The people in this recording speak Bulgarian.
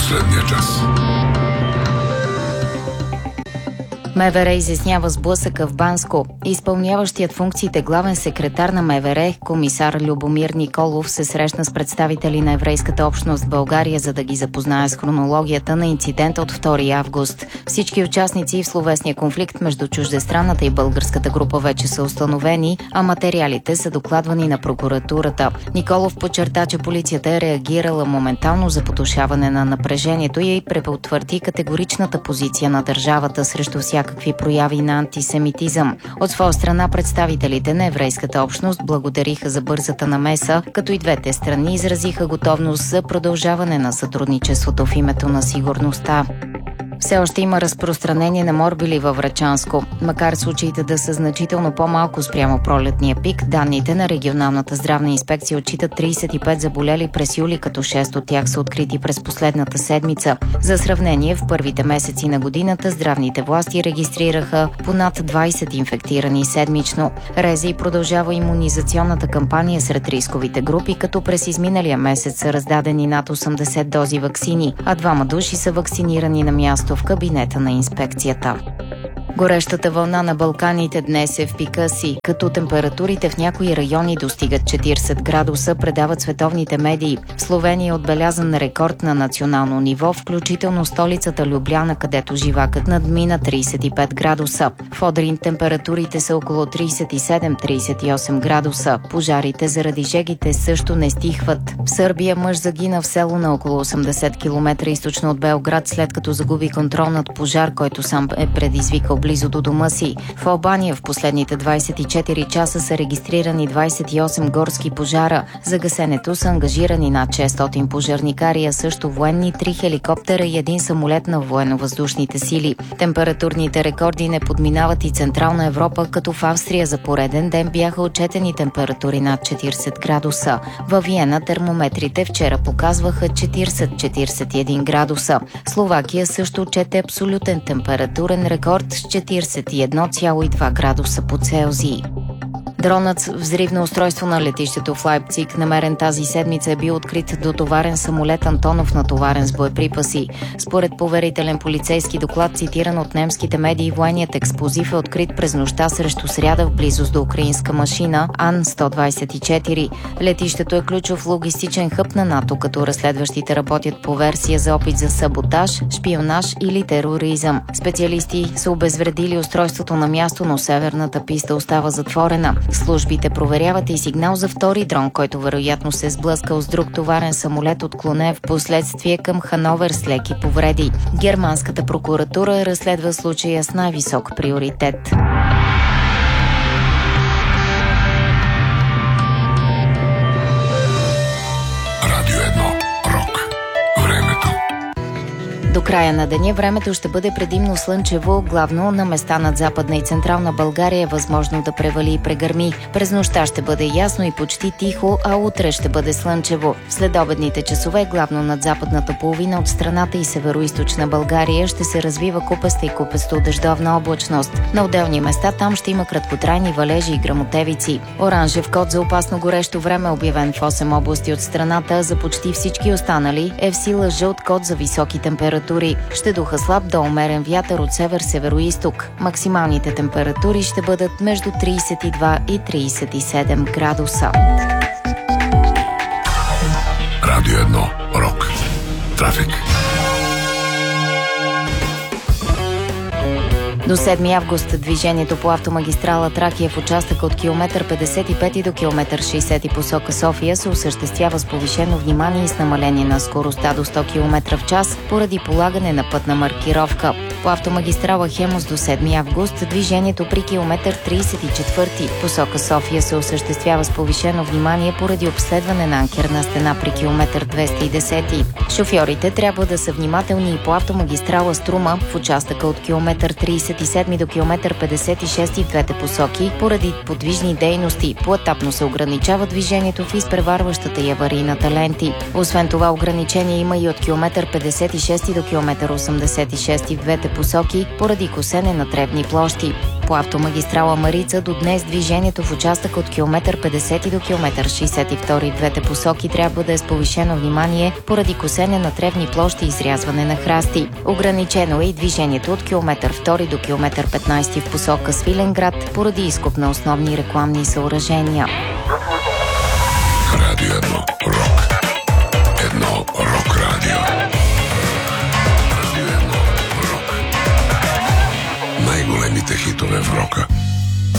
последния час. МВР изяснява сблъсъка в Банско. Изпълняващият функциите главен секретар на МВР, комисар Любомир Николов, се срещна с представители на еврейската общност в България, за да ги запознае с хронологията на инцидента от 2 август. Всички участници в словесния конфликт между чуждестранната и българската група вече са установени, а материалите са докладвани на прокуратурата. Николов подчерта, че полицията е реагирала моментално за потушаване на напрежението и препотвърди категоричната позиция на държавата срещу всякакви прояви на антисемитизъм. От своя страна представителите на еврейската общност благодариха за бързата намеса, като и двете страни изразиха готовност за продължаване на сътрудничеството в името на сигурността. Все още има разпространение на морбили във Врачанско. Макар случаите да са значително по-малко спрямо пролетния пик, данните на регионалната здравна инспекция отчитат 35 заболели през юли, като 6 от тях са открити през последната седмица. За сравнение, в първите месеци на годината здравните власти регистрираха по над 20 инфектирани седмично. РЗИ продължава имунизационната кампания сред рисковите групи, като през изминалия месец са раздадени над 80 дози ваксини, а 2 души са вакцинирани на място в кабинета на инспекцията. Горещата вълна на Балканите днес е в пика си, като температурите в някои райони достигат 40 градуса, предават световните медии. В Словения е отбелязан рекорд на национално ниво, включително столицата Любляна, където живакът надмина 35 градуса. В Одрин температурите са около 37-38 градуса. Пожарите заради жегите също не стихват. В Сърбия мъж загина в село на около 80 км източно от Белград, след като загуби контрол над пожар, който сам е предизвикал близо до дома си. В Албания в последните 24 часа са регистрирани 28 горски пожара. За гасенето са ангажирани над 600 пожарникари, а също военни, 3 хеликоптера и 1 самолет на военно-въздушните сили. Температурните рекорди не подминават и Централна Европа, като в Австрия за пореден ден бяха отчетени температури над 40 градуса. Във Виена термометрите вчера показваха 40-41 градуса. Словакия също отчете абсолютен температурен рекорд с 41,2 градуса по Целзий. Дронът с взривно устройство на летището в Лайпциг, намерен тази седмица, е бил открит дотоварен самолет Антонов, натоварен с боеприпаси. Според поверителен полицейски доклад, цитиран от немските медии, военният експлозив е открит през нощта срещу сряда в близост до украинска машина Ан-124. Летището е ключов логистичен хъб на НАТО, като разследващите работят по версия за опит за саботаж, шпионаж или тероризъм. Специалисти са обезвредили устройството на място, но северната писта остава затворена. Службите проверяват и сигнал за втори дрон, който вероятно се е сблъскал с друг товарен самолет, отклонен в последствие към Хановер с леки повреди. Германската прокуратура разследва случая с най-висок приоритет. Радио 1. Рок. Времето. До края на деня времето ще бъде предимно слънчево, главно на места над Западна и Централна България е възможно да превали и прегърми. През нощта ще бъде ясно и почти тихо, а утре ще бъде слънчево. В следобедните часове, главно над западната половина от страната и североизточна България, ще се развива купеста и купесто-дъждовна облачност. На отделни места там ще има краткотрайни валежи и гръмотевици. Оранжев код за опасно горещо време, обявен в 8 области от страната, за почти всички останали е в сила жълт код за високи температури. Ще духа слаб до умерен вятър от север-североизток. Максималните температури ще бъдат между 32 и 37 градуса. Радио 1. Рок. Трафик. До 7 август движението по автомагистрала Тракия в участъка от километър 55 до километър 60 посока София се осъществява с повишено внимание и с намаление на скоростта до 100 км в час поради полагане на пътна маркировка. По автомагистрала Хемус до 7 август движението при километър 34 посока София се осъществява с повишено внимание поради обследване на анкерна стена при километър 210. Шофьорите трябва да са внимателни и по автомагистрала Струма в участъка от километър 37 до километър 56 в двете посоки поради подвижни дейности. Поетапно се ограничава движението в изпреварващата и аварийната ленти. Освен това ограничение има и от километър 56 до километър 86 в двете посоки поради косене на тревни площи. По автомагистрала Марица до днес движението в участък от километър 50 до километър 62 в двете посоки трябва да е с повишено внимание поради косене на тревни площи и изрязване на храсти. Ограничено е и движението от километър 2 до километър 15 в посока Свиленград поради изкоп на основни рекламни съоръжения. Радио 1 Рок. Едно рок